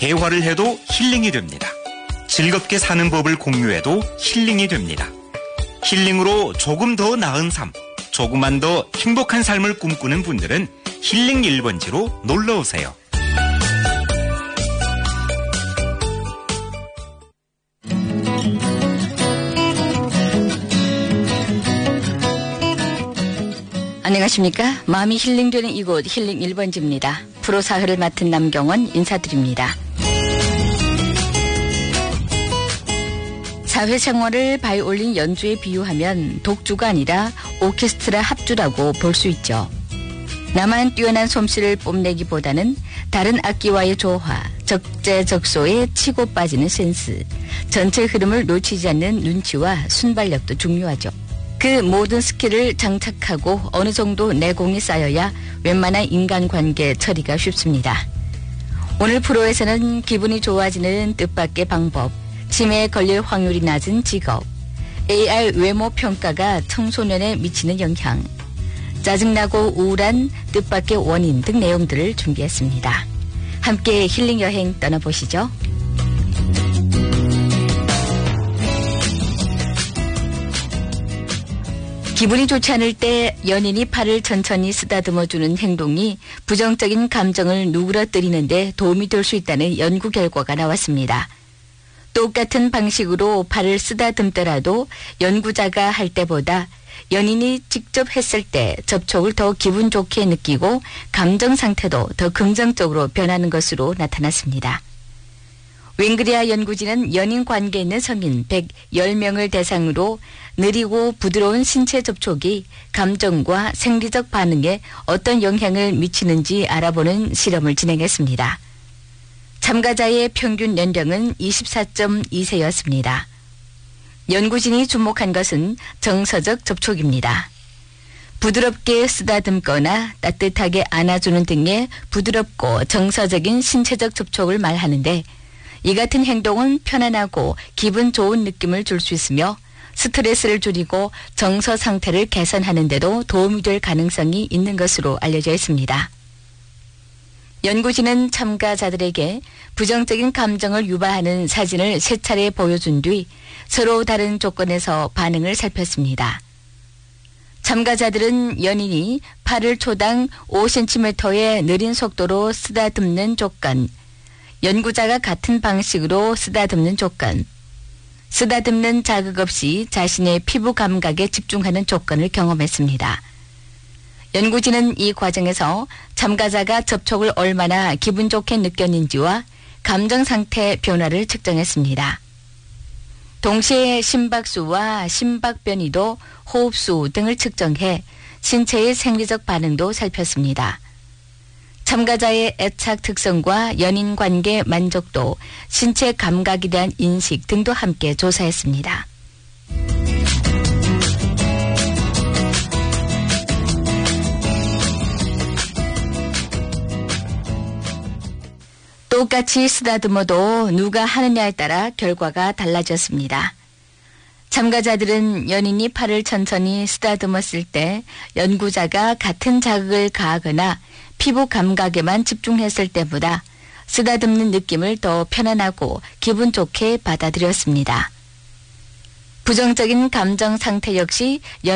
대화를 해도 힐링이 됩니다. 즐겁게 사는 법을 공유해도 힐링이 됩니다. 힐링으로 조금 더 나은 삶, 조금만 더 행복한 삶을 꿈꾸는 분들은 힐링 1번지로 놀러오세요. 안녕하십니까. 마음이 힐링되는 이곳 힐링 1번지입니다. 프로사회를 맡은 남경원 인사드립니다. 사회생활을 바이올린 연주에 비유하면 독주가 아니라 오케스트라 합주라고 볼 수 있죠. 나만 뛰어난 솜씨를 뽐내기보다는 다른 악기와의 조화, 적재적소에 치고 빠지는 센스, 전체 흐름을 놓치지 않는 눈치와 순발력도 중요하죠. 그 모든 스킬을 장착하고 어느 정도 내공이 쌓여야 웬만한 인간관계 처리가 쉽습니다. 오늘 프로에서는 기분이 좋아지는 뜻밖의 방법, 치매에 걸릴 확률이 낮은 직업, AI 외모 평가가 청소년에 미치는 영향, 짜증나고 우울한 뜻밖의 원인 등 내용들을 준비했습니다. 함께 힐링 여행 떠나보시죠. 기분이 좋지 않을 때 연인이 팔을 천천히 쓰다듬어주는 행동이 부정적인 감정을 누그러뜨리는데 도움이 될 수 있다는 연구 결과가 나왔습니다. 똑같은 방식으로 팔을 쓰다듬더라도 연구자가 할 때보다 연인이 직접 했을 때 접촉을 더 기분 좋게 느끼고 감정 상태도 더 긍정적으로 변하는 것으로 나타났습니다. 윙그리아 연구진은 연인 관계에 있는 성인 110명을 대상으로 느리고 부드러운 신체 접촉이 감정과 생리적 반응에 어떤 영향을 미치는지 알아보는 실험을 진행했습니다. 참가자의 평균 연령은 24.2세였습니다. 연구진이 주목한 것은 정서적 접촉입니다. 부드럽게 쓰다듬거나 따뜻하게 안아주는 등의 부드럽고 정서적인 신체적 접촉을 말하는데 이 같은 행동은 편안하고 기분 좋은 느낌을 줄 수 있으며 스트레스를 줄이고 정서 상태를 개선하는 데도 도움이 될 가능성이 있는 것으로 알려져 있습니다. 연구진은 참가자들에게 부정적인 감정을 유발하는 사진을 3차례 보여준 뒤 서로 다른 조건에서 반응을 살폈습니다. 참가자들은 연인이 팔을 초당 5cm의 느린 속도로 쓰다듬는 조건, 연구자가 같은 방식으로 쓰다듬는 조건, 쓰다듬는 자극 없이 자신의 피부 감각에 집중하는 조건을 경험했습니다. 연구진은 이 과정에서 참가자가 접촉을 얼마나 기분 좋게 느꼈는지와 감정 상태 변화를 측정했습니다. 동시에 심박수와 심박변이도, 호흡수 등을 측정해 신체의 생리적 반응도 살폈습니다. 참가자의 애착 특성과 연인 관계 만족도, 신체 감각에 대한 인식 등도 함께 조사했습니다. 똑같이 쓰다듬어도 누가 하느냐에 따라 결과가 달라졌습니다. 참가자들은 연인이 팔을 천천히 쓰다듬었을 때 연구자가 같은 자극을 가하거나 피부 감각에만 집중했을 때보다 쓰다듬는 느낌을 더 편안하고 기분 좋게 받아들였습니다. 부정적인 감정 상태 역시